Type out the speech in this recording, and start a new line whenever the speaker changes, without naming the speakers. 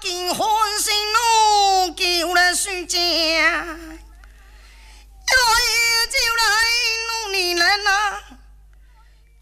见欢喜怒，叫来书剑